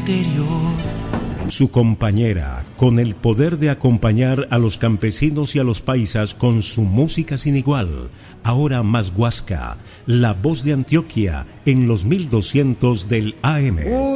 interior. Su compañera, con el poder de acompañar a los campesinos y a los paisas con su música sin igual. Ahora más Huasca, la voz de Antioquia en los 1200 del AM.